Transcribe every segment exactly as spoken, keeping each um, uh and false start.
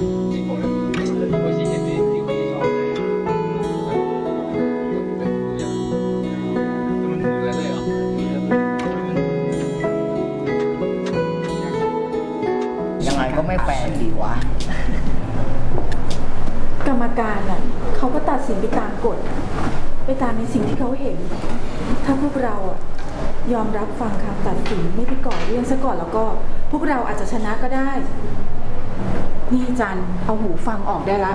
ยังไงก็ไม่แฟร์ดีวะกรรมการน่ะเขาก็ตัดสินไปตามกฎไปตามในสิ่งที่เขาเห็นถ้าพวกเราอ่ะยอมรับฟังคำตัดสินไม่ไปก่อเรื่องซะก่อนแล้วก็พวกเราอาจจะชนะก็ได้นี่จันเอาหูฟังออกได้ละ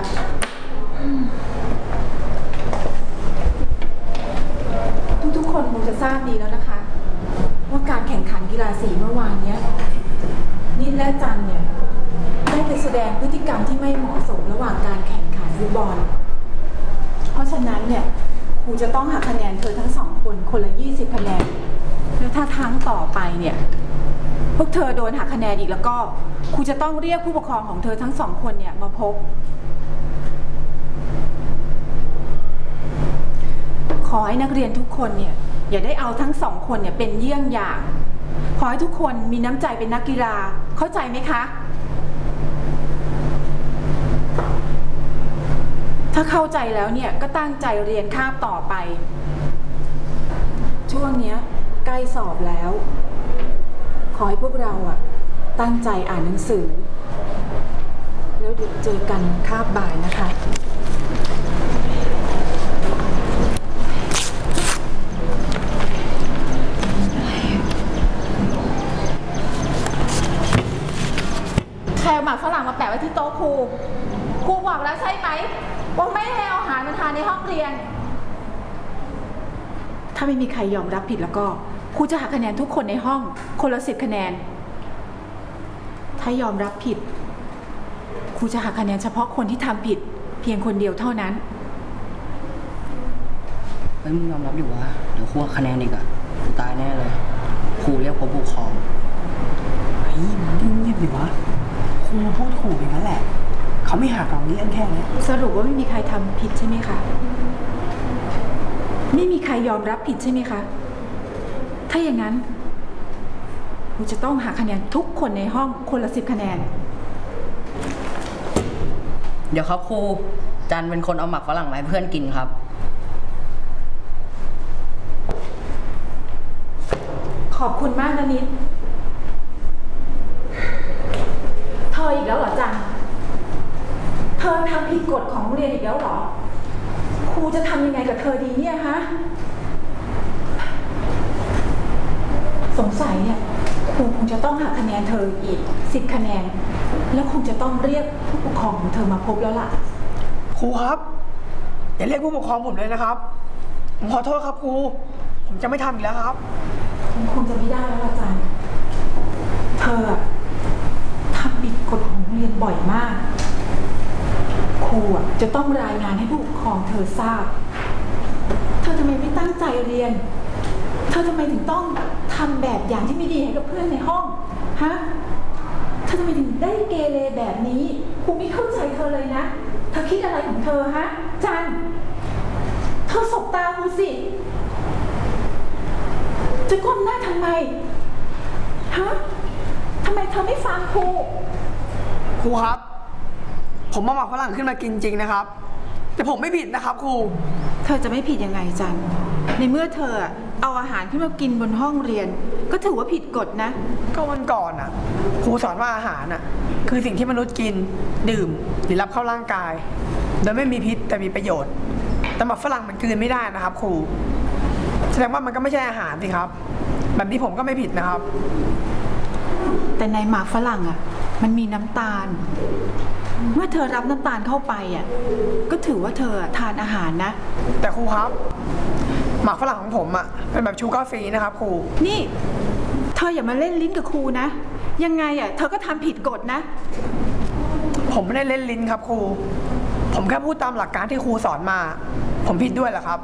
ทุกๆคนคงจะทราบดีแล้วนะคะว่าการแข่งขันกีฬาสีเมื่อวานนี้นิดและจันเนี่ยได้ไปแสดงพฤติกรรมที่ไม่เหมาะสมระหว่างการแข่งขันฟุตบอลเพราะฉะนั้นเนี่ยครูจะต้องหักคะแนนเธอทั้งสองคนคนละยี่สิบคะแนนแล้วถ้าครั้งต่อไปเนี่ยพวกเธอโดนหักคะแนนอีกแล้วก็ครูจะต้องเรียกผู้ปกครองของเธอทั้งสองคนเนี่ยมาพบขอให้นักเรียนทุกคนเนี่ยอย่าได้เอาทั้งสองคนเนี่ยเป็นเยี่ยงอย่างขอให้ทุกคนมีน้ำใจเป็นนักกีฬาเข้าใจไหมคะถ้าเข้าใจแล้วเนี่ยก็ตั้งใจเรียนคาบต่อไปช่วงนี้ใกล้สอบแล้วขอให้พวกเราอะตั้งใจอ่านหนังสือแล้วเดี๋ยวเจอกันคาบบ่ายนะคะใครเอาหมากฝรั่งมาแปะไว้ที่โต๊ะครูครูบอกแล้วใช่ไหมว่าไม่ให้เอาอาหารมาทานในห้องเรียนถ้าไม่มีใครยอมรับผิดแล้วก็ครูจะหักคะแนนทุกคนในห้องคนละสิบคะแนนถ้ายอมรับผิดครูจะหักคะแนนเฉพาะคนที่ทำผิดเพียงคนเดียวเท่านั้นเฮ้ยมึงยอมรับอยู่วะเดี๋ยวครูหักคะแนนอีกอะกูตายแน่เลยครูเรียกผู้ปกครองเฮ้ยมึงเงียบดิวะครูพูดถูกอย่างนั้นแหละเขาไม่หักเราเรื่องแค่นี้สรุปว่าไม่มีใครทำผิดใช่ไหมคะไม่มีใครยอมรับผิดใช่ไหมคะถ้าอย่างนั้นครูจะต้องหักคะแนนทุกคนในห้องคนละสิบคะแนนเดี๋ยวครับครูจันเป็นคนเอาหมักฝรั่งมาให้เพื่อนกินครับขอบคุณมากนะนิดเธออีกแล้วเหรอจันเธอทำผิดกฎของโรงเรียนอีกแล้วเหรอครูจะทำยังไงกับเธอดีเนี่ยฮะสงสัยเนี่ยครูคงจะต้องหักคะแนนเธออีกสิบคะแนนแล้วคงจะต้องเรียกผู้ปกครองของเธอมาพบแล้วล่ะครูครับอย่าเรียกผู้ปกครองผมเลยนะครับผมขอโทษครับครูผมจะไม่ทำอีกแล้วครับผมคงจะไม่ได้แล้วอาจารย์เธอทำผิดกฎของโรงเรียนบ่อยมากครูจะต้องรายงานให้ผู้ปกครองเธอทราบเธอทำไมไม่ตั้งใจเรียนเธอทำไมถึงต้องทำแบบอย่างที่ไม่ดีให้กับเพื่อนในห้องฮะเธอทำไมถึงได้เกเรแบบนี้ครูไม่เข้าใจเธอเลยนะเธอคิดอะไรของเธอฮะจันเธอสบตาครูสิจะก้มหน้าทำไมฮะทำไมเธอไม่ฟังครูครูครับผมมาหมักฝรั่งขึ้นมากินจริงนะครับแต่ผมไม่ผิดนะครับครูเธอจะไม่ผิดยังไงจันในเมื่อเธอเอาอาหารขึ้นมากินบนห้องเรียนก็ถือว่าผิดกฎนะก็วันก่อนน่ะครูสอนว่าอาหารน่ะคือสิ่งที่มนุษย์กินดื่มหรือรับเข้าร่างกายโดยไม่มีพิษแต่มีประโยชน์แต่หมักฝรั่งมันกลืนไม่ได้นะครับครูแสดงว่ามันก็ไม่ใช่อาหารสิครับแบบนี้ผมก็ไม่ผิดนะครับแต่ในหมากฝรั่งอ่ะมันมีน้ำตาลเมื่อเธอรับน้ำตาลเข้าไปอ่ะก็ถือว่าเธอทานอาหารนะแต่ครูครับหมากฝรั่งของผมอ่ะเป็นแบบชูการ์ฟรีนะครับครูนี่เธออย่ามาเล่นลิ้นกับครูนะยังไงอ่ะเธอก็ทำผิดกฎนะผมไม่ได้เล่นลิ้นครับครูผมแค่พูดตามหลักการที่ครูสอนมาผมผิดด้วยเหรอครับ